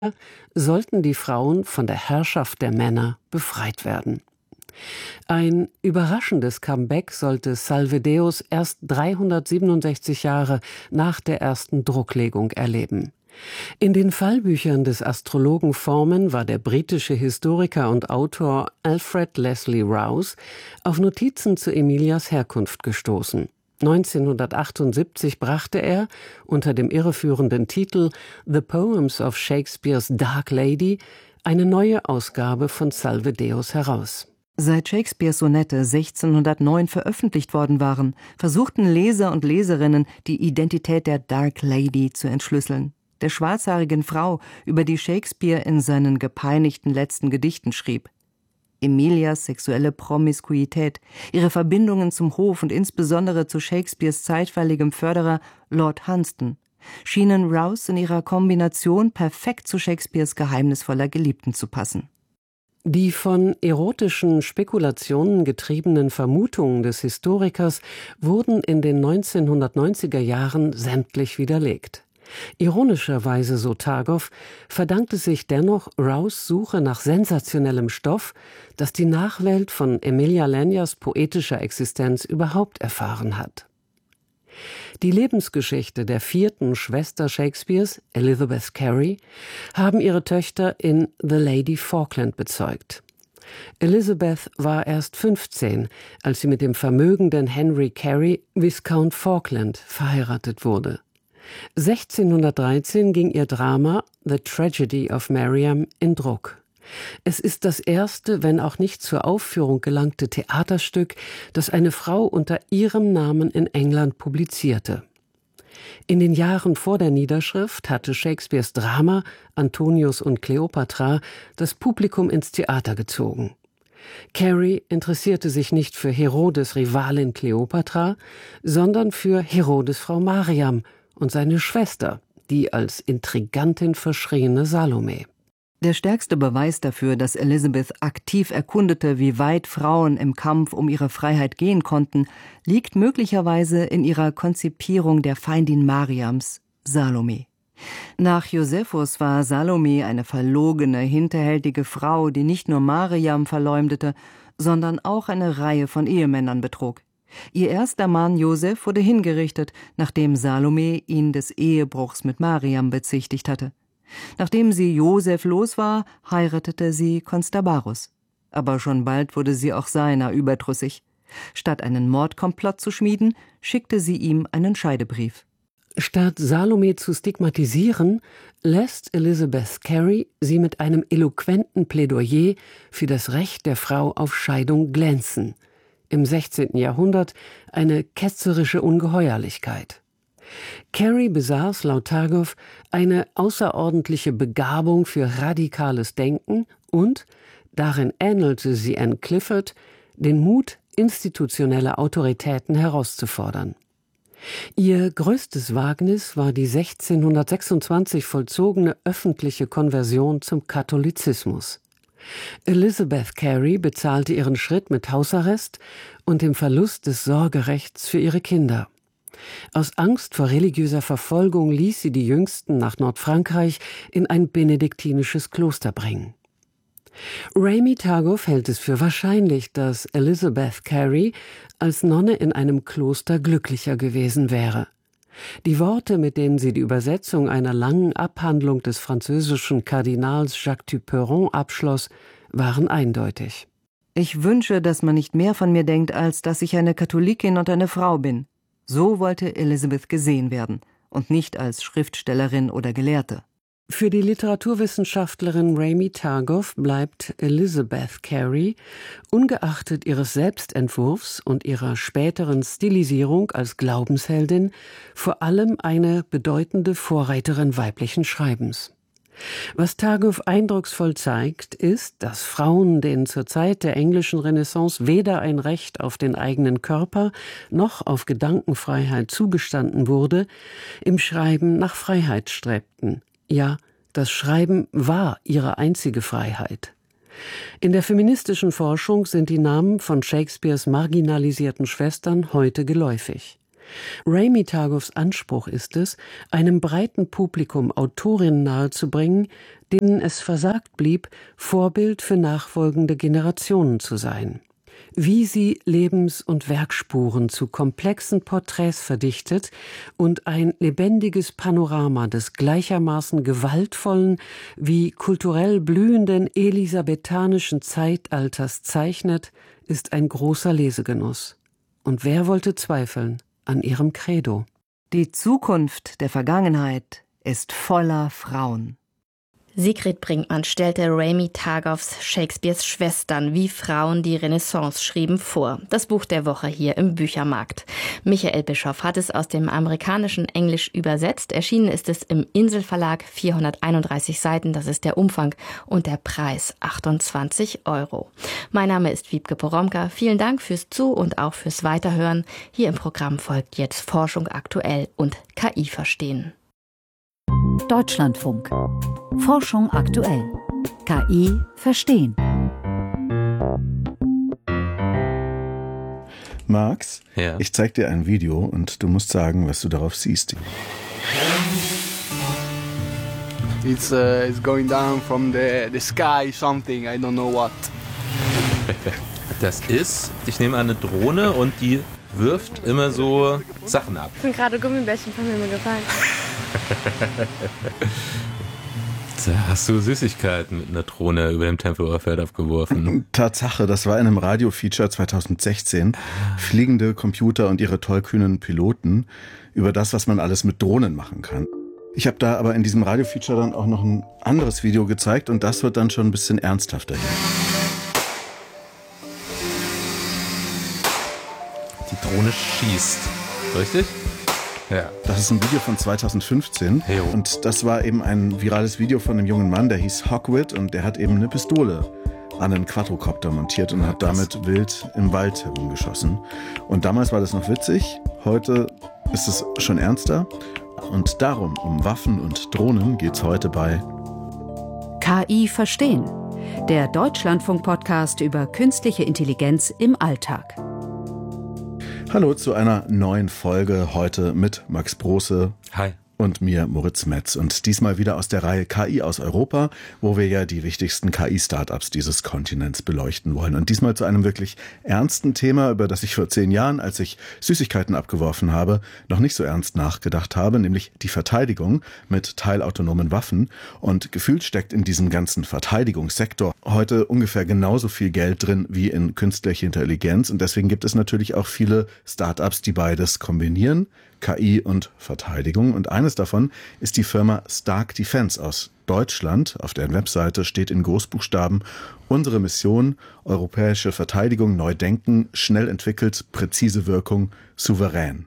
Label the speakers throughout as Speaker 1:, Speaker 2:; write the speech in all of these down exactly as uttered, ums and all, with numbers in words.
Speaker 1: sollten die Frauen von der Herrschaft der Männer befreit werden. Ein überraschendes Comeback sollte Salve Deus erst dreihundertsiebenundsechzig Jahre nach der ersten Drucklegung erleben. In den Fallbüchern des Astrologen Forman war der britische Historiker und Autor Alfred Leslie Rowse auf Notizen zu Emilias Herkunft gestoßen. neunzehnhundertachtundsiebzig brachte er unter dem irreführenden Titel The Poems of Shakespeare's Dark Lady eine neue Ausgabe von Salve Deus heraus.
Speaker 2: Seit Shakespeares Sonette sechzehnhundertneun veröffentlicht worden waren, versuchten Leser und Leserinnen, die Identität der Dark Lady zu entschlüsseln, der schwarzhaarigen Frau, über die Shakespeare in seinen gepeinigten letzten Gedichten schrieb. Emilias sexuelle Promiskuität, ihre Verbindungen zum Hof und insbesondere zu Shakespeares zeitweiligem Förderer Lord Hunsdon schienen Rowse in ihrer Kombination perfekt zu Shakespeares geheimnisvoller Geliebten zu passen.
Speaker 1: Die von erotischen Spekulationen getriebenen Vermutungen des Historikers wurden in den neunzehnhundertneunziger Jahren sämtlich widerlegt. Ironischerweise, so Targoff, verdankte sich dennoch Rowses Suche nach sensationellem Stoff, das die Nachwelt von Emilia Lanyers poetischer Existenz überhaupt erfahren hat. Die Lebensgeschichte der vierten Schwester Shakespeares, Elizabeth Cary, haben ihre Töchter in The Lady Falkland bezeugt. Elizabeth war erst fünfzehn, als sie mit dem vermögenden Henry Cary, Viscount Falkland, verheiratet wurde. sechzehnhundertdreizehn ging ihr Drama The Tragedy of Mariam in Druck. Es ist das erste, wenn auch nicht zur Aufführung gelangte Theaterstück, das eine Frau unter ihrem Namen in England publizierte. In den Jahren vor der Niederschrift hatte Shakespeares Drama Antonius und Kleopatra das Publikum ins Theater gezogen. Cary interessierte sich nicht für Herodes Rivalin Kleopatra, sondern für Herodes Frau Mariam und seine Schwester, die als Intrigantin verschriene Salome.
Speaker 2: Der stärkste Beweis dafür, dass Elizabeth aktiv erkundete, wie weit Frauen im Kampf um ihre Freiheit gehen konnten, liegt möglicherweise in ihrer Konzipierung der Feindin Mariams, Salome. Nach Josephus war Salome eine verlogene, hinterhältige Frau, die nicht nur Mariam verleumdete, sondern auch eine Reihe von Ehemännern betrog. Ihr erster Mann Joseph wurde hingerichtet, nachdem Salome ihn des Ehebruchs mit Mariam bezichtigt hatte. Nachdem sie Joseph los war, heiratete sie Konstabarus. Aber schon bald wurde sie auch seiner überdrüssig. Statt einen Mordkomplott zu schmieden, schickte sie ihm einen Scheidebrief.
Speaker 1: Statt Salome zu stigmatisieren, lässt Elizabeth Cary sie mit einem eloquenten Plädoyer für das Recht der Frau auf Scheidung glänzen. Im sechzehnten Jahrhundert eine ketzerische Ungeheuerlichkeit. Cary besaß laut Targoff eine außerordentliche Begabung für radikales Denken und, darin ähnelte sie Anne Clifford, den Mut, institutionelle Autoritäten herauszufordern. Ihr größtes Wagnis war die sechzehnhundertsechsundzwanzig vollzogene öffentliche Konversion zum Katholizismus. Elizabeth Cary bezahlte ihren Schritt mit Hausarrest und dem Verlust des Sorgerechts für ihre Kinder. Aus Angst vor religiöser Verfolgung ließ sie die Jüngsten nach Nordfrankreich in ein benediktinisches Kloster bringen. Ramy Targoff hält es für wahrscheinlich, dass Elizabeth Cary als Nonne in einem Kloster glücklicher gewesen wäre. Die Worte, mit denen sie die Übersetzung einer langen Abhandlung des französischen Kardinals Jacques Duperron abschloss, waren eindeutig.
Speaker 2: Ich wünsche, dass man nicht mehr von mir denkt, als dass ich eine Katholikin und eine Frau bin. So wollte Elizabeth gesehen werden und nicht als Schriftstellerin oder Gelehrte.
Speaker 1: Für die Literaturwissenschaftlerin Ramy Targoff bleibt Elizabeth Cary, ungeachtet ihres Selbstentwurfs und ihrer späteren Stilisierung als Glaubensheldin, vor allem eine bedeutende Vorreiterin weiblichen Schreibens. Was Targoff eindrucksvoll zeigt, ist, dass Frauen, denen zur Zeit der englischen Renaissance weder ein Recht auf den eigenen Körper noch auf Gedankenfreiheit zugestanden wurde, im Schreiben nach Freiheit strebten. Ja, das Schreiben war ihre einzige Freiheit. In der feministischen Forschung sind die Namen von Shakespeares marginalisierten Schwestern heute geläufig. Ramy Targows Anspruch ist es, einem breiten Publikum Autorinnen nahezubringen, denen es versagt blieb, Vorbild für nachfolgende Generationen zu sein. Wie sie Lebens- und Werkspuren zu komplexen Porträts verdichtet und ein lebendiges Panorama des gleichermaßen gewaltvollen wie kulturell blühenden elisabethanischen Zeitalters zeichnet, ist ein großer Lesegenuss. Und wer wollte zweifeln an ihrem Credo?
Speaker 2: Die Zukunft der Vergangenheit ist voller Frauen.
Speaker 3: Sigrid Brinkmann stellte Ramy Targows Shakespeares Schwestern, wie Frauen die Renaissance schrieben, vor. Das Buch der Woche hier im Büchermarkt. Michael Bischoff hat es aus dem amerikanischen Englisch übersetzt. Erschienen ist es im Inselverlag, vierhunderteinunddreißig Seiten, das ist der Umfang, und der Preis achtundzwanzig Euro. Mein Name ist Wiebke Poromka. Vielen Dank fürs Zu- und auch fürs Weiterhören. Hier im Programm folgt jetzt Forschung aktuell und K I verstehen.
Speaker 4: Deutschlandfunk. Forschung aktuell. K I verstehen.
Speaker 5: Max,
Speaker 6: ja.
Speaker 5: Ich zeig dir ein Video und du musst sagen, was du darauf siehst.
Speaker 7: It's uh, it's going down from the the sky something, I don't know what.
Speaker 6: Das ist, ich nehme an, eine Drohne und die wirft immer so Sachen ab.
Speaker 8: Ich bin gerade Gummibärchen von mir gefallen.
Speaker 6: Da hast du Süßigkeiten mit einer Drohne über dem Tempelhofer Feld abgeworfen.
Speaker 5: Tatsache, das war in einem Radio-Feature zweitausendsechzehn. Fliegende Computer und ihre tollkühnen Piloten über das, was man alles mit Drohnen machen kann. Ich habe da aber in diesem Radio-Feature dann auch noch ein anderes Video gezeigt und das wird dann schon ein bisschen ernsthafter hier.
Speaker 6: Die Drohne schießt, richtig? Ja.
Speaker 5: Das ist ein Video von zweitausendfünfzehn
Speaker 6: Heyo.
Speaker 5: Und das war eben ein virales Video von einem jungen Mann, der hieß Hawkwit und der hat eben eine Pistole an einen Quadrocopter montiert und hat damit wild im Wald herumgeschossen. Und damals war das noch witzig, heute ist es schon ernster. Und darum, um Waffen und Drohnen, geht's heute bei
Speaker 4: K I verstehen. Der Deutschlandfunk-Podcast über künstliche Intelligenz im Alltag.
Speaker 5: Hallo zu einer neuen Folge heute mit Max Brose.
Speaker 6: Hi.
Speaker 5: Und mir, Moritz Metz. Und diesmal wieder aus der Reihe K I aus Europa, wo wir ja die wichtigsten K I-Startups dieses Kontinents beleuchten wollen. Und diesmal zu einem wirklich ernsten Thema, über das ich vor zehn Jahren, als ich Süßigkeiten abgeworfen habe, noch nicht so ernst nachgedacht habe, nämlich die Verteidigung mit teilautonomen Waffen. Und gefühlt steckt in diesem ganzen Verteidigungssektor heute ungefähr genauso viel Geld drin wie in künstliche Intelligenz. Und deswegen gibt es natürlich auch viele Startups, die beides kombinieren. K I und Verteidigung. Und eines davon ist die Firma Stark Defense aus Deutschland. Auf deren Webseite steht in Großbuchstaben: Unsere Mission, europäische Verteidigung neu denken, schnell entwickelt, präzise Wirkung, souverän.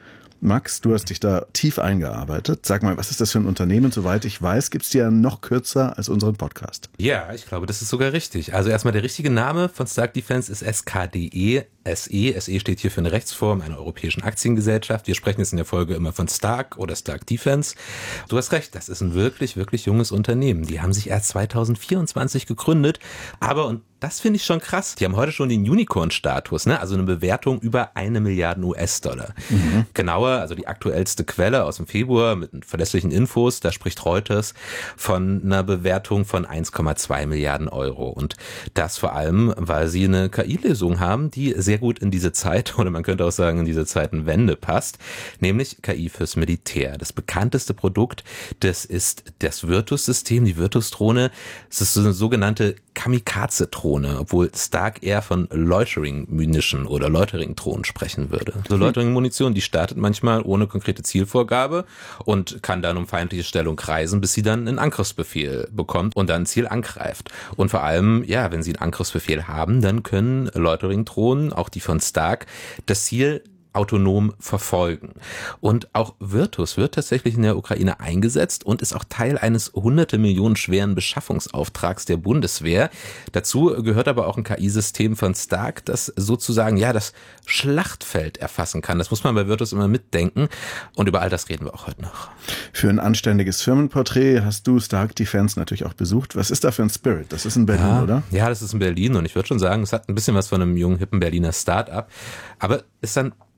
Speaker 5: Max, du hast dich da tief eingearbeitet. Sag mal, was ist das für ein Unternehmen? Soweit ich weiß, gibt es die ja noch kürzer als unseren Podcast.
Speaker 6: Ja, ich glaube, das ist sogar richtig. Also erstmal der richtige Name von Stark Defense ist S K D E. S E. S E steht hier für eine Rechtsform einer europäischen Aktiengesellschaft. Wir sprechen jetzt in der Folge immer von Stark oder Stark Defense. Du hast recht, das ist ein wirklich, wirklich junges Unternehmen. Die haben sich erst zweitausendvierundzwanzig gegründet. Aber, und das finde ich schon krass, die haben heute schon den Unicorn-Status, ne? Also eine Bewertung über eine Milliarde U S-Dollar. Mhm. Genauer, also die aktuellste Quelle aus dem Februar mit verlässlichen Infos, da spricht Reuters von einer Bewertung von eins Komma zwei Milliarden Euro. Und das vor allem, weil sie eine K I-Lösung haben, die sehr gut in diese Zeit, oder man könnte auch sagen, in diese Zeitenwende passt, nämlich K I fürs Militär. Das bekannteste Produkt, das ist das Virtus-System, die Virtus-Drohne. Es ist so eine sogenannte Kamikaze-Drohne, obwohl Stark eher von Loitering-Munition oder Loitering-Drohnen sprechen würde. So Loitering-Munition, die startet manchmal ohne konkrete Zielvorgabe und kann dann um feindliche Stellung kreisen, bis sie dann einen Angriffsbefehl bekommt und dann ein Ziel angreift. Und vor allem, ja, wenn sie einen Angriffsbefehl haben, dann können Loitering-Drohnen, auch die von Stark, das Ziel autonom verfolgen. Und auch Virtus wird tatsächlich in der Ukraine eingesetzt und ist auch Teil eines hunderte Millionen schweren Beschaffungsauftrags der Bundeswehr. Dazu gehört aber auch ein K I-System von Stark, das sozusagen ja das Schlachtfeld erfassen kann. Das muss man bei Virtus immer mitdenken. Und über all das reden wir auch heute noch.
Speaker 5: Für ein anständiges Firmenporträt hast du Stark Defense natürlich auch besucht. Was ist da für ein Spirit? Das ist in Berlin,
Speaker 6: ja,
Speaker 5: oder?
Speaker 6: Ja, das ist in Berlin und ich würde schon sagen, es hat ein bisschen was von einem jungen, hippen Berliner Start-up. Aber ist dann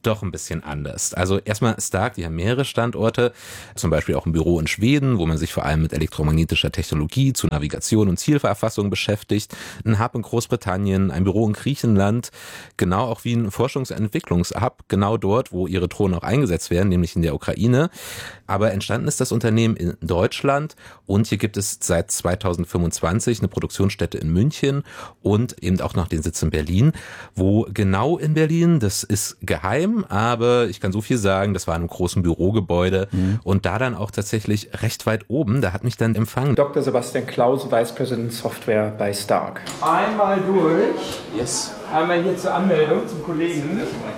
Speaker 6: doch ein bisschen anders. Also erstmal Stark, die haben mehrere Standorte, zum Beispiel auch ein Büro in Schweden, wo man sich vor allem mit elektromagnetischer Technologie zu Navigation und Zielverfassung beschäftigt, ein Hub in Großbritannien, ein Büro in Griechenland, genau auch wie ein Forschungs- und Entwicklungshub, genau dort, wo ihre Drohnen auch eingesetzt werden, nämlich in der Ukraine. Aber entstanden ist das Unternehmen in Deutschland und hier gibt es seit zweitausendfünfundzwanzig eine Produktionsstätte in München und eben auch noch den Sitz in Berlin. Wo genau in Berlin, das ist geheim, aber ich kann so viel sagen, das war in einem großen Bürogebäude mhm. und da dann auch tatsächlich recht weit oben, da hat mich dann empfangen
Speaker 9: Doktor Sebastian Klaus, Vice President Software bei Stark. Einmal durch. Yes. Einmal hier zur Anmeldung zum Kollegen.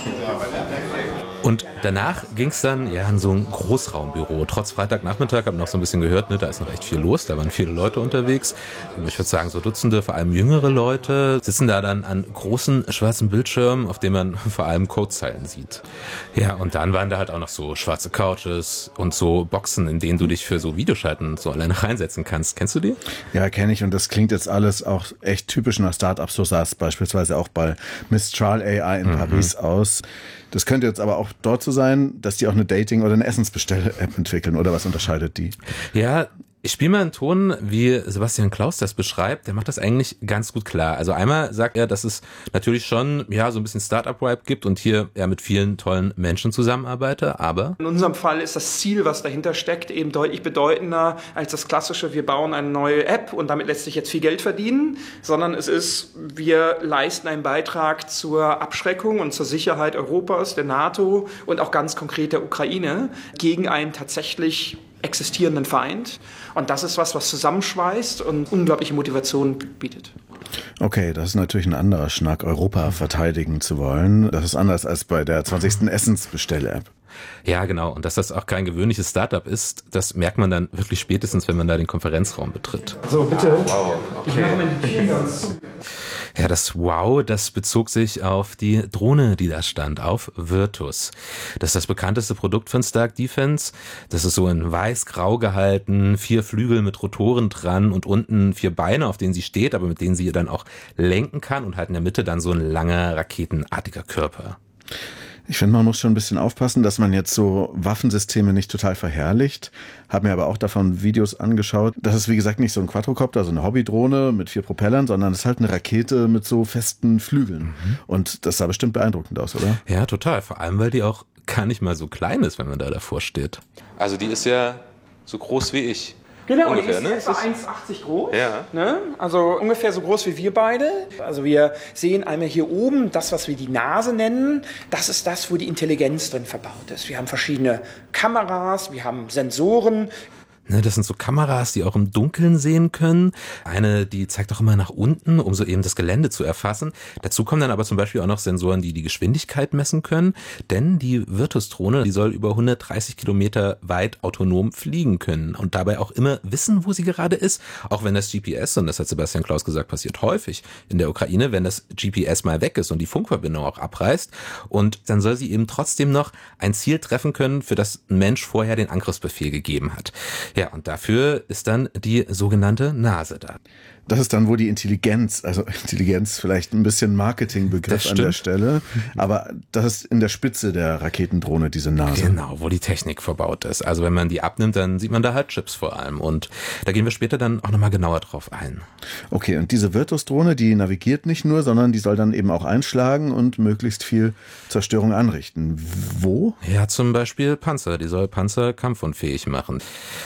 Speaker 6: Und danach ging es dann ja in so ein Großraumbüro. Trotz Freitagnachmittag, habe noch so ein bisschen gehört, ne, da ist noch echt viel los, da waren viele Leute unterwegs. Ich würde sagen, so Dutzende, vor allem jüngere Leute, sitzen da dann an großen schwarzen Bildschirmen, auf denen man vor allem Codezeilen sieht. Ja, und dann waren da halt auch noch so schwarze Couches und so Boxen, in denen du dich für so Videoschalten so alleine reinsetzen kannst. Kennst du die?
Speaker 5: Ja, kenne ich und das klingt jetzt alles auch echt typisch nach Startups. So sah es beispielsweise auch bei Mistral A I in mhm. Paris aus. Das könnte jetzt aber auch dort so sein, dass die auch eine Dating- oder eine Essensbestell-App entwickeln, oder was unterscheidet die?
Speaker 6: Ja, ich spiele mal einen Ton, wie Sebastian Klaus das beschreibt. Der macht das eigentlich ganz gut klar. Also einmal sagt er, dass es natürlich schon ja so ein bisschen Startup-Vibe gibt und hier er mit vielen tollen Menschen zusammenarbeite, aber
Speaker 9: in unserem Fall ist das Ziel, was dahinter steckt, eben deutlich bedeutender als das klassische, wir bauen eine neue App und damit lässt sich jetzt viel Geld verdienen, sondern es ist, wir leisten einen Beitrag zur Abschreckung und zur Sicherheit Europas, der NATO und auch ganz konkret der Ukraine gegen einen tatsächlich existierenden Feind. Und das ist was, was zusammenschweißt und unglaubliche Motivation bietet.
Speaker 5: Okay, das ist natürlich ein anderer Schnack, Europa verteidigen zu wollen. Das ist anders als bei der zwanzigsten Essensbestell-App.
Speaker 6: Ja, genau. Und dass das auch kein gewöhnliches Startup ist, das merkt man dann wirklich spätestens, wenn man da den Konferenzraum betritt.
Speaker 9: So, bitte. Wow. Okay. Ich mache mal die Tür ganz zu.
Speaker 6: Ja, das Wow, das bezog sich auf die Drohne, die da stand, auf Virtus. Das ist das bekannteste Produkt von Stark Defense. Das ist so in weiß-grau gehalten, vier Flügel mit Rotoren dran und unten vier Beine, auf denen sie steht, aber mit denen sie dann auch lenken kann und halt in der Mitte dann so ein langer, raketenartiger Körper.
Speaker 5: Ich finde, man muss schon ein bisschen aufpassen, dass man jetzt so Waffensysteme nicht total verherrlicht. Habe mir aber auch davon Videos angeschaut. Das ist, wie gesagt, nicht so ein Quadrocopter, so eine Hobbydrohne mit vier Propellern, sondern es ist halt eine Rakete mit so festen Flügeln. Mhm. Und das sah bestimmt beeindruckend aus, oder?
Speaker 6: Ja, total. Vor allem, weil die auch gar nicht mal so klein ist, wenn man da davor steht. Also die ist ja so groß wie ich.
Speaker 9: Genau,
Speaker 6: ungefähr,
Speaker 9: die ist
Speaker 6: ne?
Speaker 9: etwa eins Komma achtzig groß,
Speaker 6: ja.
Speaker 9: Ne? Also ungefähr so groß wie wir beide. Also wir sehen einmal hier oben das, was wir die Nase nennen. Das ist das, wo die Intelligenz drin verbaut ist. Wir haben verschiedene Kameras, wir haben Sensoren.
Speaker 6: Das sind so Kameras, die auch im Dunkeln sehen können. Eine, die zeigt auch immer nach unten, um so eben das Gelände zu erfassen. Dazu kommen dann aber zum Beispiel auch noch Sensoren, die die Geschwindigkeit messen können. Denn die Virtus-Drohne, die soll über hundertdreißig Kilometer weit autonom fliegen können und dabei auch immer wissen, wo sie gerade ist. Auch wenn das G P S, und das hat Sebastian Klaus gesagt, passiert häufig in der Ukraine, wenn das G P S mal weg ist und die Funkverbindung auch abreißt. Und dann soll sie eben trotzdem noch ein Ziel treffen können, für das ein Mensch vorher den Angriffsbefehl gegeben hat. Ja, und dafür ist dann die sogenannte Nase da.
Speaker 5: Das ist dann, wo die Intelligenz, also Intelligenz vielleicht ein bisschen Marketingbegriff an der Stelle, aber das ist in der Spitze der Raketendrohne, diese Nase.
Speaker 6: Genau, wo die Technik verbaut ist. Also wenn man die abnimmt, dann sieht man da halt Chips vor allem und da gehen wir später dann auch nochmal genauer drauf ein.
Speaker 5: Okay, und diese Virtus-Drohne, die navigiert nicht nur, sondern die soll dann eben auch einschlagen und möglichst viel Zerstörung anrichten. Wo?
Speaker 6: Ja, zum Beispiel Panzer, die soll Panzer kampfunfähig machen.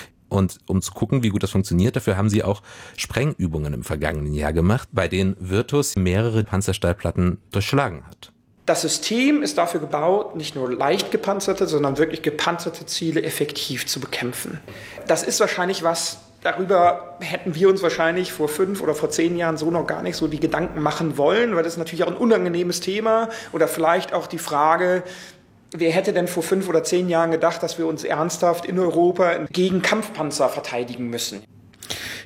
Speaker 6: Und um zu gucken, wie gut das funktioniert, dafür haben sie auch Sprengübungen im vergangenen Jahr gemacht, bei denen Virtus mehrere Panzerstallplatten durchschlagen hat.
Speaker 9: Das System ist dafür gebaut, nicht nur leicht gepanzerte, sondern wirklich gepanzerte Ziele effektiv zu bekämpfen. Das ist wahrscheinlich was, darüber hätten wir uns wahrscheinlich vor fünf oder vor zehn Jahren so noch gar nicht so die Gedanken machen wollen, weil das ist natürlich auch ein unangenehmes Thema oder vielleicht auch die Frage, wer hätte denn vor fünf oder zehn Jahren gedacht, dass wir uns ernsthaft in Europa gegen Kampfpanzer verteidigen müssen?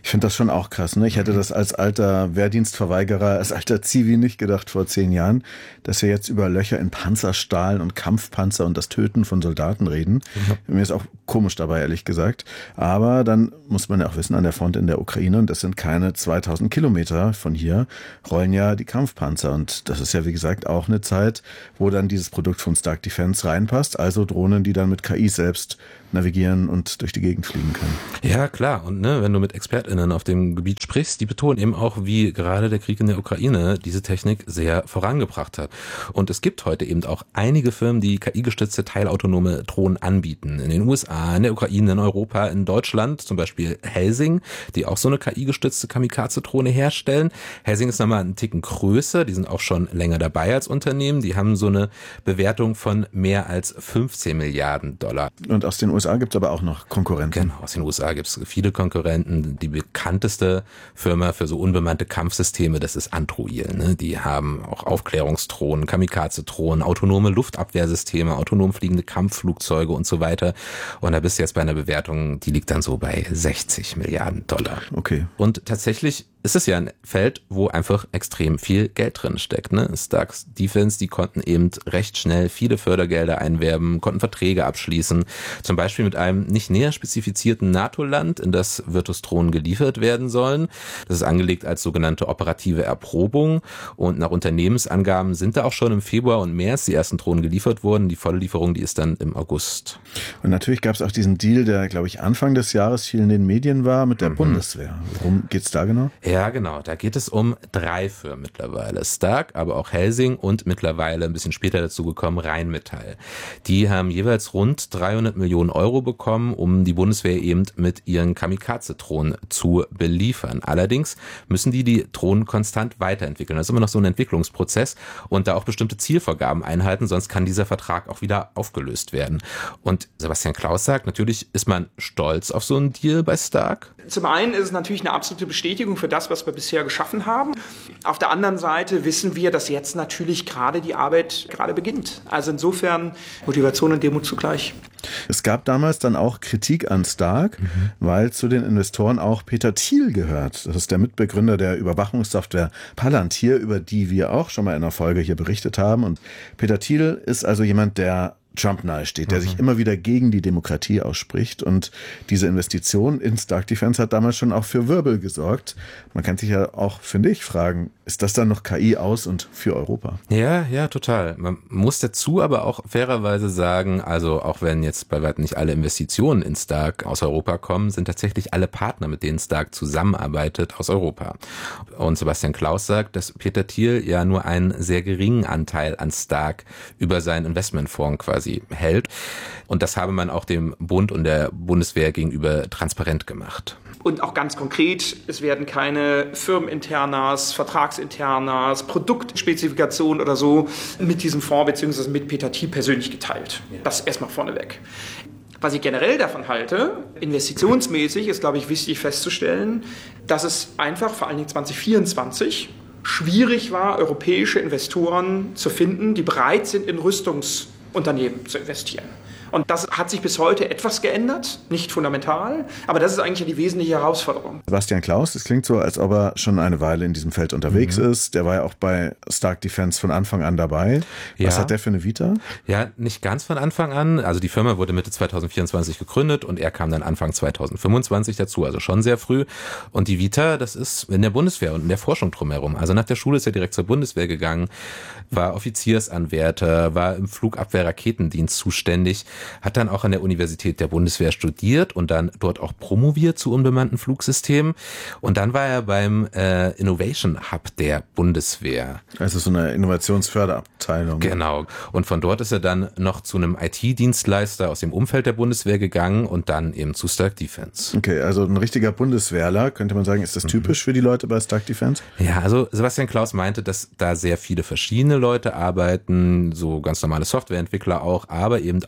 Speaker 5: Ich finde das schon auch krass. Ne? Ich hätte das als alter Wehrdienstverweigerer, als alter Zivi nicht gedacht vor zehn Jahren, dass wir jetzt über Löcher in Panzerstahlen und Kampfpanzer und das Töten von Soldaten reden. Mhm. Mir ist auch komisch dabei, ehrlich gesagt. Aber dann muss man ja auch wissen, an der Front in der Ukraine, und das sind keine zweitausend Kilometer von hier, rollen ja die Kampfpanzer. Und das ist ja, wie gesagt, auch eine Zeit, wo dann dieses Produkt von Stark Defense reinpasst. Also Drohnen, die dann mit K I selbst navigieren und durch die Gegend fliegen können.
Speaker 6: Ja, klar. Und ne, wenn du mit ExpertInnen auf dem Gebiet sprichst, die betonen eben auch, wie gerade der Krieg in der Ukraine diese Technik sehr vorangebracht hat. Und es gibt heute eben auch einige Firmen, die K I-gestützte teilautonome Drohnen anbieten. In den U S A, in der Ukraine, in Europa, in Deutschland, zum Beispiel Helsing, die auch so eine K I-gestützte Kamikaze-Drohne herstellen. Helsing ist nochmal einen Ticken größer, die sind auch schon länger dabei als Unternehmen. Die haben so eine Bewertung von mehr als fünfzehn Milliarden Dollar.
Speaker 5: Und aus den U S A gibt es aber auch noch Konkurrenten.
Speaker 6: Genau, aus den U S A gibt es viele Konkurrenten. Die bekannteste Firma für so unbemannte Kampfsysteme, das ist Anduril. Ne? Die haben auch Aufklärungsdrohnen, Kamikaze-Drohnen, autonome Luftabwehrsysteme, autonom fliegende Kampfflugzeuge und so weiter. Und da bist du jetzt bei einer Bewertung, die liegt dann so bei sechzig Milliarden Dollar.
Speaker 5: Okay.
Speaker 6: Und tatsächlich ist es ja ein Feld, wo einfach extrem viel Geld drin steckt. Ne? Stark Defense, die konnten eben recht schnell viele Fördergelder einwerben, konnten Verträge abschließen, zum Beispiel mit einem nicht näher spezifizierten NATO-Land, in das Virtus-Drohnen geliefert werden sollen. Das ist angelegt als sogenannte operative Erprobung und nach Unternehmensangaben sind da auch schon im Februar und März die ersten Drohnen geliefert worden. Die volle Lieferung, die ist dann im August.
Speaker 5: Und natürlich gab es auch diesen Deal, der, glaube ich, Anfang des Jahres viel in den Medien war, mit der mhm. Bundeswehr. Worum geht's da genau?
Speaker 6: Ja, genau. Da geht es um drei Firmen mittlerweile. Stark, aber auch Helsing und mittlerweile ein bisschen später dazu gekommen Rheinmetall. Die haben jeweils rund dreihundert Millionen Euro bekommen, um die Bundeswehr eben mit ihren Kamikaze-Drohnen zu beliefern. Allerdings müssen die die Drohnen konstant weiterentwickeln. Das ist immer noch so ein Entwicklungsprozess und da auch bestimmte Zielvorgaben einhalten, sonst kann dieser Vertrag auch wieder aufgelöst werden. Und Sebastian Klaus sagt, natürlich ist man stolz auf so einen Deal bei Stark.
Speaker 9: Zum einen ist es natürlich eine absolute Bestätigung für das, was wir bisher geschaffen haben. Auf der anderen Seite wissen wir, dass jetzt natürlich gerade die Arbeit gerade beginnt. Also insofern Motivation und Demut zugleich.
Speaker 5: Es gab damals dann auch Kritik an Stark, mhm. weil zu den Investoren auch Peter Thiel gehört. Das ist der Mitbegründer der Überwachungssoftware Palantir, über die wir auch schon mal in einer Folge hier berichtet haben. Und Peter Thiel ist also jemand, der Trump nahe steht, der mhm. sich immer wieder gegen die Demokratie ausspricht. Und diese Investition in Stark Defense hat damals schon auch für Wirbel gesorgt. Man kann sich ja auch, finde ich, fragen, ist das dann noch K I aus und für Europa?
Speaker 6: Ja, ja, total. Man muss dazu aber auch fairerweise sagen, also auch wenn jetzt bei weitem nicht alle Investitionen in Stark aus Europa kommen, sind tatsächlich alle Partner, mit denen Stark zusammenarbeitet, aus Europa. Und Sebastian Klaus sagt, dass Peter Thiel ja nur einen sehr geringen Anteil an Stark über seinen Investmentfonds quasi hält. Und das habe man auch dem Bund und der Bundeswehr gegenüber transparent gemacht.
Speaker 9: Und auch ganz konkret, es werden keine Firmeninternas, Vertragsinternas, Produktspezifikationen oder so mit diesem Fonds bzw. mit Peter Thiel persönlich geteilt. Das erstmal vorneweg. Was ich generell davon halte, investitionsmäßig ist, glaube ich, wichtig festzustellen, dass es einfach vor allen Dingen zwanzig vierundzwanzig schwierig war, europäische Investoren zu finden, die bereit sind, in Rüstungsunternehmen zu investieren. Und das hat sich bis heute etwas geändert, nicht fundamental, aber das ist eigentlich die wesentliche Herausforderung.
Speaker 5: Sebastian Klaus, das klingt so, als ob er schon eine Weile in diesem Feld unterwegs mhm. ist. Der war ja auch bei Stark Defense von Anfang an dabei. Was ja. hat der für eine Vita?
Speaker 6: Ja, nicht ganz von Anfang an. Also die Firma wurde Mitte zwanzig vierundzwanzig gegründet und er kam dann Anfang zwanzig fünfundzwanzig dazu, also schon sehr früh. Und die Vita, das ist in der Bundeswehr und in der Forschung drumherum. Also nach der Schule ist er direkt zur Bundeswehr gegangen, war Offiziersanwärter, war im Flugabwehr-Raketendienst zuständig, hat dann auch an der Universität der Bundeswehr studiert und dann dort auch promoviert zu unbemannten Flugsystemen. Und dann war er beim äh, Innovation Hub der Bundeswehr.
Speaker 5: Also so eine Innovationsförderabteilung.
Speaker 6: Genau. Und von dort ist er dann noch zu einem I T-Dienstleister aus dem Umfeld der Bundeswehr gegangen und dann eben zu Stark Defense.
Speaker 5: Okay, also ein richtiger Bundeswehrler, könnte man sagen. Ist das typisch mhm. für die Leute bei Stark Defense?
Speaker 6: Ja, also Sebastian Klaus meinte, dass da sehr viele verschiedene Leute arbeiten, so ganz normale Softwareentwickler auch, aber eben auch ehemalige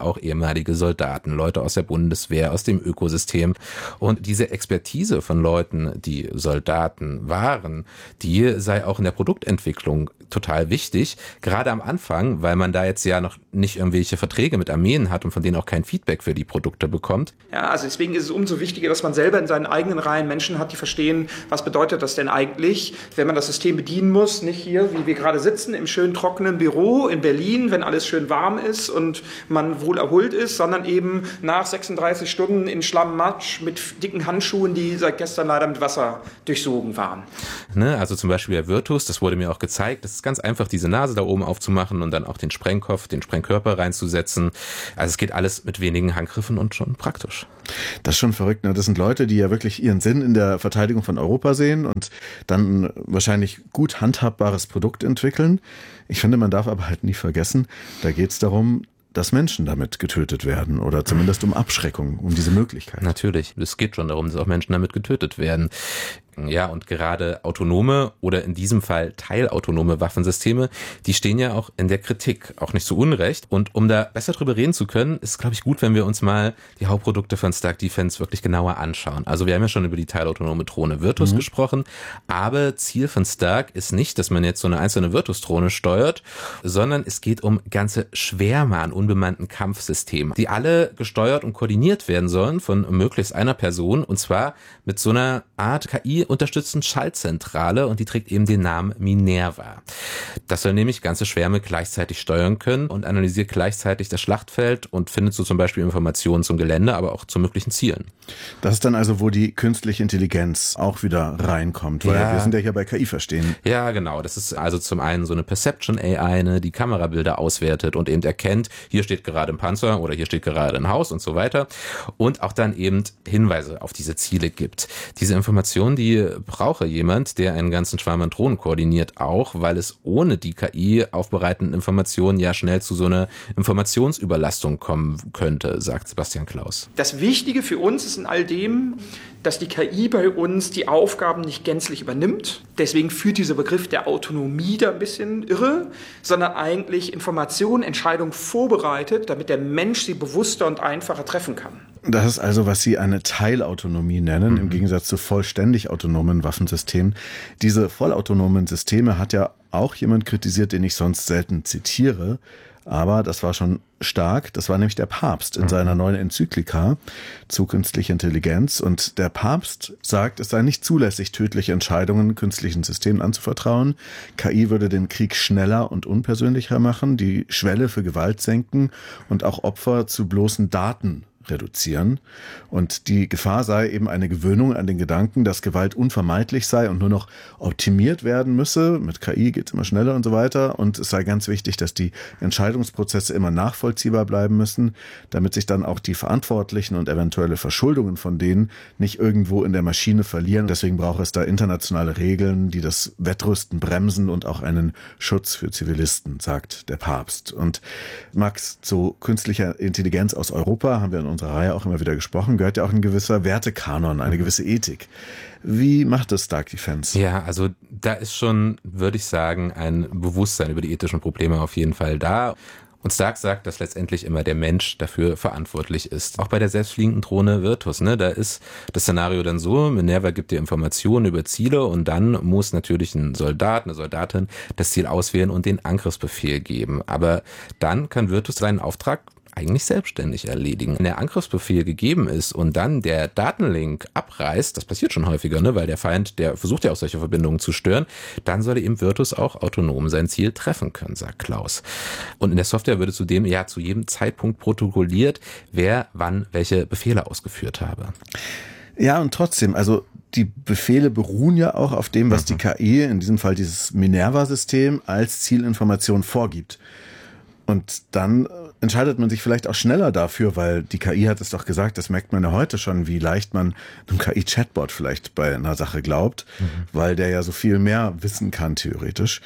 Speaker 6: ehemalige Soldaten, Leute aus der Bundeswehr, aus dem Ökosystem. Und diese Expertise von Leuten, die Soldaten waren, die sei auch in der Produktentwicklung total wichtig. Gerade am Anfang, weil man da jetzt ja noch nicht irgendwelche Verträge mit Armeen hat und von denen auch kein Feedback für die Produkte bekommt.
Speaker 9: Ja, also deswegen ist es umso wichtiger, dass man selber in seinen eigenen Reihen Menschen hat, die verstehen, was bedeutet das denn eigentlich, wenn man das System bedienen muss, nicht hier, wie wir gerade sitzen, im schönen trockenen Büro in Berlin, wenn alles schön warm ist und man wohl erholt ist, sondern eben nach sechsunddreißig Stunden in Schlamm-Matsch mit dicken Handschuhen, die seit gestern leider mit Wasser durchsogen waren.
Speaker 6: Ne, also zum Beispiel der Virtus, das wurde mir auch gezeigt, das ist ganz einfach, diese Nase da oben aufzumachen und dann auch den Sprengkopf, den Sprengkörper reinzusetzen. Also es geht alles mit wenigen Handgriffen und schon praktisch.
Speaker 5: Das ist schon verrückt, ne? Das sind Leute, die ja wirklich ihren Sinn in der Verteidigung von Europa sehen und dann wahrscheinlich gut handhabbares Produkt entwickeln. Ich finde, man darf aber halt nie vergessen, da geht es darum, dass Menschen damit getötet werden oder zumindest um Abschreckung, um diese Möglichkeit.
Speaker 6: Natürlich, es geht schon darum, dass auch Menschen damit getötet werden. Ja, und gerade autonome oder in diesem Fall teilautonome Waffensysteme, die stehen ja auch in der Kritik, auch nicht zu Unrecht. Und um da besser drüber reden zu können, ist, glaube ich, gut, wenn wir uns mal die Hauptprodukte von Stark Defense wirklich genauer anschauen. Also wir haben ja schon über die teilautonome Drohne Virtus mhm. gesprochen, aber Ziel von Stark ist nicht, dass man jetzt so eine einzelne Virtus-Drohne steuert, sondern es geht um ganze Schwärme an unbemannten Kampfsystemen, die alle gesteuert und koordiniert werden sollen von möglichst einer Person, und zwar mit so einer Art K I unterstützten Schaltzentrale, und die trägt eben den Namen Minerva. Das soll nämlich ganze Schwärme gleichzeitig steuern können und analysiert gleichzeitig das Schlachtfeld und findet so zum Beispiel Informationen zum Gelände, aber auch zu möglichen Zielen.
Speaker 5: Das ist dann also, wo die künstliche Intelligenz auch wieder reinkommt, weil ja. wir sind ja hier bei K I verstehen.
Speaker 6: Ja, genau. Das ist also zum einen so eine Perception A I, ne, die Kamerabilder auswertet und eben erkennt, hier steht gerade ein Panzer oder hier steht gerade ein Haus und so weiter, und auch dann eben Hinweise auf diese Ziele gibt. Diese Informationen, die brauche jemand, der einen ganzen Schwarm an Drohnen koordiniert, auch, weil es ohne die K I aufbereitenden Informationen ja schnell zu so einer Informationsüberlastung kommen könnte, sagt Sebastian Klaus.
Speaker 9: Das Wichtige für uns ist in all dem, dass die K I bei uns die Aufgaben nicht gänzlich übernimmt. Deswegen führt dieser Begriff der Autonomie da ein bisschen irre, sondern eigentlich Informationen, Entscheidungen vorbereitet, damit der Mensch sie bewusster und einfacher treffen kann.
Speaker 5: Das ist also, was Sie eine Teilautonomie nennen, mhm. im Gegensatz zu vollständig autonomen Waffensystemen. Diese vollautonomen Systeme hat ja auch jemand kritisiert, den ich sonst selten zitiere. Aber das war schon stark. Das war nämlich der Papst in seiner neuen Enzyklika zu künstlicher Intelligenz. Und der Papst sagt, es sei nicht zulässig, tödliche Entscheidungen künstlichen Systemen anzuvertrauen. K I würde den Krieg schneller und unpersönlicher machen, die Schwelle für Gewalt senken und auch Opfer zu bloßen Daten reduzieren. Und die Gefahr sei eben eine Gewöhnung an den Gedanken, dass Gewalt unvermeidlich sei und nur noch optimiert werden müsse. Mit K I geht es immer schneller und so weiter. Und es sei ganz wichtig, dass die Entscheidungsprozesse immer nachvollziehbar bleiben müssen, damit sich dann auch die Verantwortlichen und eventuelle Verschuldungen von denen nicht irgendwo in der Maschine verlieren. Deswegen braucht es da internationale Regeln, die das Wettrüsten bremsen und auch einen Schutz für Zivilisten, sagt der Papst. Und Max, zu künstlicher Intelligenz aus Europa haben wir in unserer Reihe auch immer wieder gesprochen, gehört ja auch ein gewisser Wertekanon, eine gewisse Ethik. Wie macht das Stark Defense?
Speaker 6: Ja, also da ist schon, würde ich sagen, ein Bewusstsein über die ethischen Probleme auf jeden Fall da. Und Stark sagt, dass letztendlich immer der Mensch dafür verantwortlich ist. Auch bei der selbstfliegenden Drohne Virtus, ne, da ist das Szenario dann so, Minerva gibt dir Informationen über Ziele und dann muss natürlich ein Soldat, eine Soldatin das Ziel auswählen und den Angriffsbefehl geben. Aber dann kann Virtus seinen Auftrag eigentlich selbstständig erledigen. Wenn der Angriffsbefehl gegeben ist und dann der Datenlink abreißt, das passiert schon häufiger, ne, weil der Feind, der versucht ja auch solche Verbindungen zu stören, dann soll eben Virtus auch autonom sein Ziel treffen können, sagt Klaus. Und in der Software würde zudem ja zu jedem Zeitpunkt protokolliert, wer wann welche Befehle ausgeführt habe.
Speaker 5: Ja, und trotzdem, also die Befehle beruhen ja auch auf dem, was mhm. die K I, in diesem Fall dieses Minerva-System, als Zielinformation vorgibt. Und dann entscheidet man sich vielleicht auch schneller dafür, weil die K I hat es doch gesagt, das merkt man ja heute schon, wie leicht man einem K I-Chatbot vielleicht bei einer Sache glaubt, mhm. weil der ja so viel mehr wissen kann, theoretisch.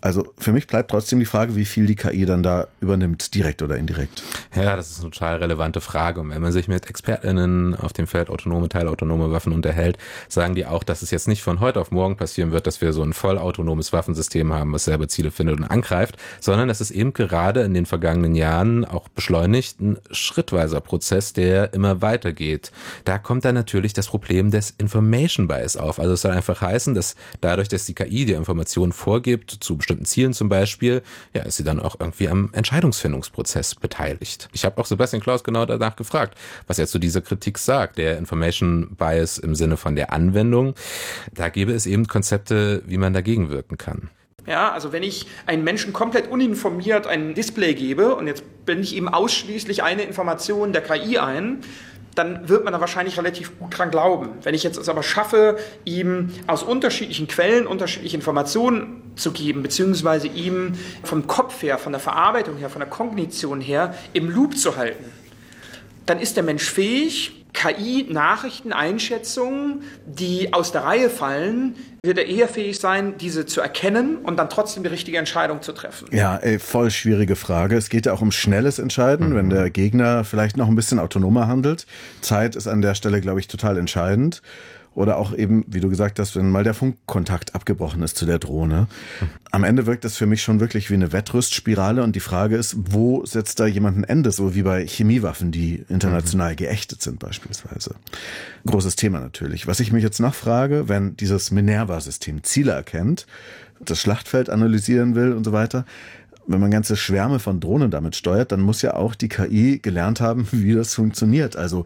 Speaker 5: Also für mich bleibt trotzdem die Frage, wie viel die K I dann da übernimmt, direkt oder indirekt.
Speaker 6: Ja, das ist eine total relevante Frage. Und wenn man sich mit ExpertInnen auf dem Feld autonome, teilautonome Waffen unterhält, sagen die auch, dass es jetzt nicht von heute auf morgen passieren wird, dass wir so ein vollautonomes Waffensystem haben, was selber Ziele findet und angreift, sondern dass es eben gerade in den vergangenen Jahren auch beschleunigt ein schrittweiser Prozess, der immer weitergeht. Da kommt dann natürlich das Problem des Information Bias auf. Also es soll einfach heißen, dass dadurch, dass die K I die Informationen vorgibt, zu bestimmten Zielen zum Beispiel, ja, ist sie dann auch irgendwie am Entscheidungsfindungsprozess beteiligt. Ich habe auch Sebastian Klaus genau danach gefragt, was er zu dieser Kritik sagt, der Information Bias im Sinne von der Anwendung. Da gäbe es eben Konzepte, wie man dagegen wirken kann.
Speaker 9: Ja, also wenn ich einen Menschen komplett uninformiert ein Display gebe und jetzt blende ich ihm ausschließlich eine Information der K I ein, dann wird man da wahrscheinlich relativ gut dran glauben. Wenn ich jetzt es aber schaffe, ihm aus unterschiedlichen Quellen unterschiedliche Informationen zu geben, beziehungsweise ihm vom Kopf her, von der Verarbeitung her, von der Kognition her im Loop zu halten, dann ist der Mensch fähig, K I-Nachrichten, Einschätzungen, die aus der Reihe fallen, wird er eher fähig sein, diese zu erkennen und dann trotzdem die richtige Entscheidung zu treffen.
Speaker 5: Ja, ey, voll schwierige Frage. Es geht ja auch um schnelles Entscheiden, mhm. wenn der Gegner vielleicht noch ein bisschen autonomer handelt. Zeit ist an der Stelle, glaube ich, total entscheidend. Oder auch eben, wie du gesagt hast, wenn mal der Funkkontakt abgebrochen ist zu der Drohne. Am Ende wirkt das für mich schon wirklich wie eine Wettrüstspirale und die Frage ist, wo setzt da jemand ein Ende, so wie bei Chemiewaffen, die international geächtet sind beispielsweise. Großes Thema natürlich. Was ich mich jetzt noch frage, wenn dieses Minerva-System Ziele erkennt, das Schlachtfeld analysieren will und so weiter, wenn man ganze Schwärme von Drohnen damit steuert, dann muss ja auch die K I gelernt haben, wie das funktioniert. Also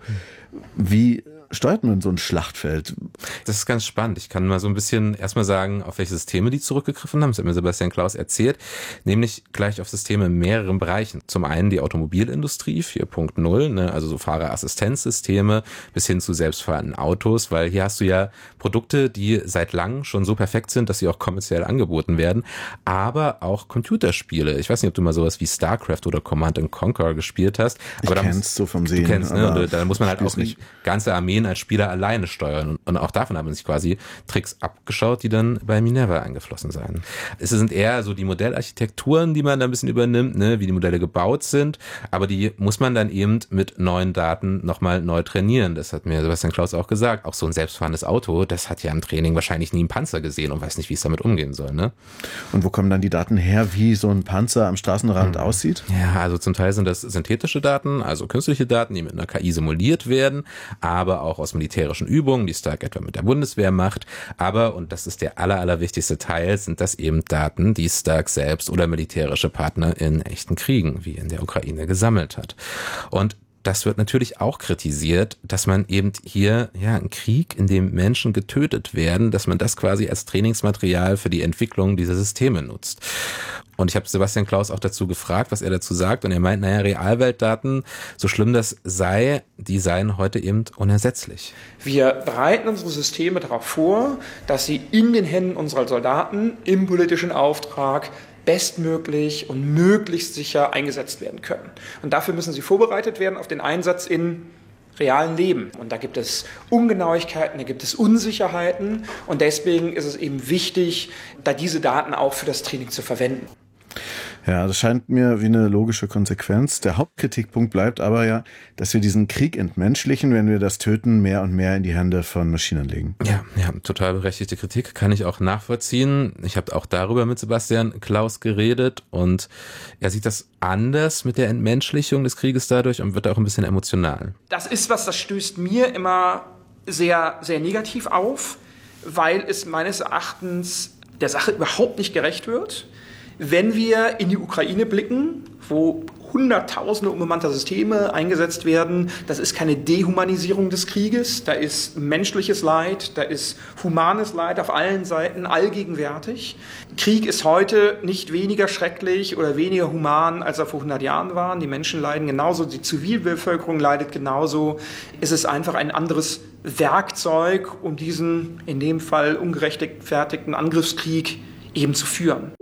Speaker 5: wie steuert man so ein Schlachtfeld?
Speaker 6: Das ist ganz spannend. Ich kann mal so ein bisschen erstmal sagen, auf welche Systeme die zurückgegriffen haben. Das hat mir Sebastian Klaus erzählt. Nämlich gleich auf Systeme in mehreren Bereichen. Zum einen die Automobilindustrie vier Punkt null, ne, also so Fahrerassistenzsysteme bis hin zu selbstfahrenden Autos, weil hier hast du ja Produkte, die seit langem schon so perfekt sind, dass sie auch kommerziell angeboten werden, aber auch Computerspiele. Ich weiß nicht, ob du mal sowas wie StarCraft oder Command and Conquer gespielt hast.
Speaker 5: Ich
Speaker 6: aber
Speaker 5: kenn's so vom Sehen.
Speaker 6: Du kennst, ne? Und da muss man halt auch nicht ganze Armeen als Spieler alleine steuern. Und auch davon haben sich quasi Tricks abgeschaut, die dann bei Minerva eingeflossen seien. Es sind eher so die Modellarchitekturen, die man da ein bisschen übernimmt, ne, wie die Modelle gebaut sind, aber die muss man dann eben mit neuen Daten nochmal neu trainieren. Das hat mir Sebastian Klaus auch gesagt. Auch so ein selbstfahrendes Auto, das hat ja im Training wahrscheinlich nie einen Panzer gesehen und weiß nicht, wie es damit umgehen soll. Ne?
Speaker 5: Und wo kommen dann die Daten her, wie so ein Panzer am Straßenrand mhm. aussieht?
Speaker 6: Ja, also zum Teil sind das synthetische Daten, also künstliche Daten, die mit einer K I simuliert werden, aber auch aus militärischen Übungen, die Stark etwa mit der Bundeswehr macht. Aber, und das ist der aller, allerwichtigste Teil, sind das eben Daten, die Stark selbst oder militärische Partner in echten Kriegen, wie in der Ukraine, gesammelt hat. Und das wird natürlich auch kritisiert, dass man eben hier, ja, einen Krieg, in dem Menschen getötet werden, dass man das quasi als Trainingsmaterial für die Entwicklung dieser Systeme nutzt. Und ich habe Sebastian Klaus auch dazu gefragt, was er dazu sagt. Und er meint, naja, Realweltdaten, so schlimm das sei, die seien heute eben unersetzlich.
Speaker 9: Wir bereiten unsere Systeme darauf vor, dass sie in den Händen unserer Soldaten im politischen Auftrag bestmöglich und möglichst sicher eingesetzt werden können. Und dafür müssen sie vorbereitet werden auf den Einsatz in realen Leben. Und da gibt es Ungenauigkeiten, da gibt es Unsicherheiten. Und deswegen ist es eben wichtig, da diese Daten auch für das Training zu verwenden.
Speaker 5: Ja, das scheint mir wie eine logische Konsequenz. Der Hauptkritikpunkt bleibt aber ja, dass wir diesen Krieg entmenschlichen, wenn wir das Töten mehr und mehr in die Hände von Maschinen legen.
Speaker 6: Ja, ja, total berechtigte Kritik, kann ich auch nachvollziehen. Ich habe auch darüber mit Sebastian Klaus geredet und er sieht das anders mit der Entmenschlichung des Krieges dadurch und wird auch ein bisschen emotional.
Speaker 9: Das ist was, das stößt mir immer sehr, sehr negativ auf, weil es meines Erachtens der Sache überhaupt nicht gerecht wird. Wenn wir in die Ukraine blicken, wo Hunderttausende unbemannter Systeme eingesetzt werden, das ist keine Dehumanisierung des Krieges, da ist menschliches Leid, da ist humanes Leid auf allen Seiten allgegenwärtig. Krieg ist heute nicht weniger schrecklich oder weniger human, als er vor hundert Jahren war. Die Menschen leiden genauso, die Zivilbevölkerung leidet genauso. Es ist einfach ein anderes Werkzeug, um diesen, in dem Fall ungerechtfertigten Angriffskrieg eben zu führen.